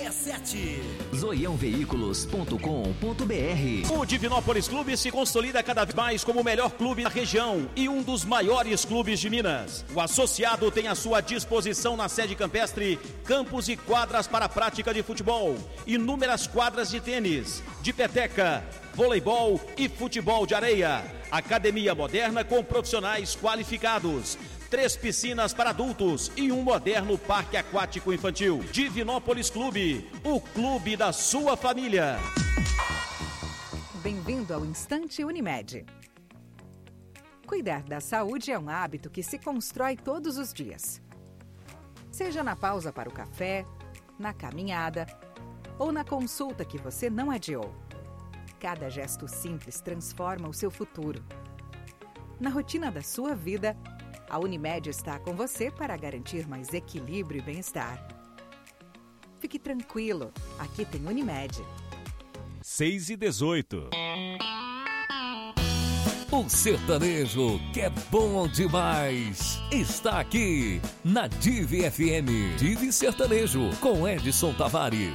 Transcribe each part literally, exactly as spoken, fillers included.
sete. zoião veículos ponto com ponto b r. O Divinópolis Clube se consolida cada vez mais como o melhor clube da região e um dos maiores clubes de Minas. O associado tem à sua disposição na sede campestre campos e quadras para a prática de futebol, inúmeras quadras de tênis, de peteca, voleibol e futebol de areia. Academia moderna com profissionais qualificados. Três piscinas para adultos e um moderno parque aquático infantil. Divinópolis Clube, o clube da sua família. Bem-vindo ao Instante Unimed. Cuidar da saúde é um hábito que se constrói todos os dias. Seja na pausa para o café, na caminhada ou na consulta que você não adiou. Cada gesto simples transforma o seu futuro. Na rotina da sua vida, a Unimed está com você para garantir mais equilíbrio e bem-estar. Fique tranquilo, aqui tem Unimed. seis e dezoito. O sertanejo, que é bom demais, está aqui na Divi F M. Divi Sertanejo, com Edson Tavares.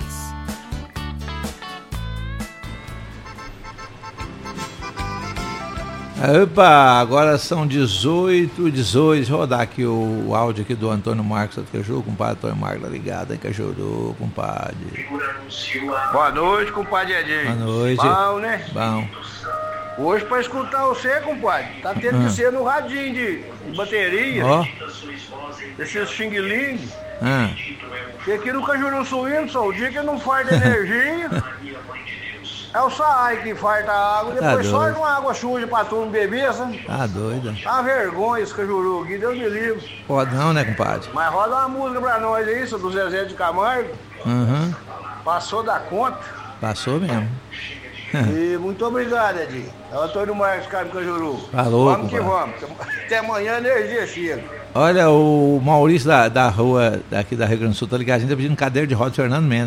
Opa, agora são dezoito, dezoito. Deixa eu rodar aqui o, o áudio aqui do Antônio Marcos do Cajuru, compadre. Antônio Marcos, tá ligado, hein, Cajuru, compadre. Boa noite, compadre Edinho. Boa noite. Bom, né? Bom. Hoje pra escutar você, compadre, tá tendo Ah. que ser no radinho de, de bateria. Ó. Esses xing-ling. Ah. Porque aqui no Cajuru Suíno, só o dia que não farta energia. É o Saai que farta a água, Tá depois doido. só uma água suja pra turma beber, sabe? Tá doido. Tá uma vergonha esse Cajuru aqui, Deus me livre. Pode não, né, compadre? Mas roda uma música pra nós aí, isso, do Zezé de Camargo. Uhum. Passou da conta. Passou mesmo. E muito obrigado, Edinho. É o Antônio Marcos, cara do Cajuru. Falou, Vamos que vamos. Até amanhã a energia chega. Olha, o Maurício da, da rua daqui da Rio Grande do Sul tá ligadinho, tá pedindo cadeira de roda do Fernando Mendes.